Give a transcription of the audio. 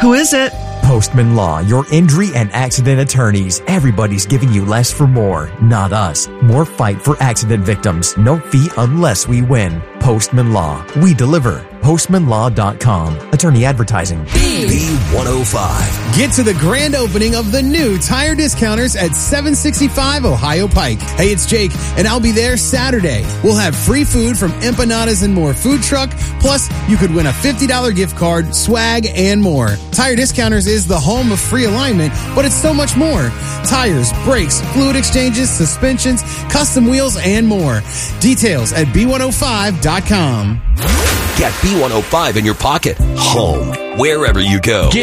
Who is it? Postman Law, your injury and accident attorneys. Everybody's giving you less for more. Not us. More fight for accident victims. No fee unless we win. Postman Law. We deliver. PostmanLaw.com. Attorney advertising. B105. Get to the grand opening of the new Tire Discounters at 765 Ohio Pike. Hey, it's Jake, and I'll be there Saturday. We'll have free food from Empanadas and More food truck. Plus, you could win a $50 gift card, swag, and more. Tire Discounters is the home of free alignment, but it's so much more. Tires, brakes, fluid exchanges, suspensions, custom wheels, and more. Details at B105.com. Get B105 in your pocket. Home, wherever you go.